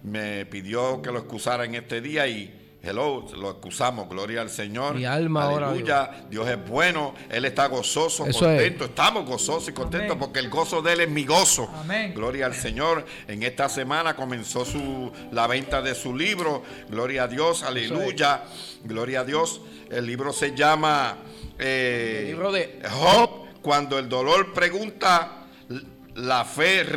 me pidió que lo excusara en este día y lo excusamos, gloria al Señor. Mi alma ahora, aleluya, Dios es bueno, Él está gozoso, Eso contento, es. estamos gozosos y contentos. Amén. Porque el gozo de Él es mi gozo. Amén. Gloria al Señor. En esta semana comenzó la venta de su libro, gloria a Dios, aleluya, gloria a Dios. El libro se llama el libro de Job, cuando el dolor pregunta, la fe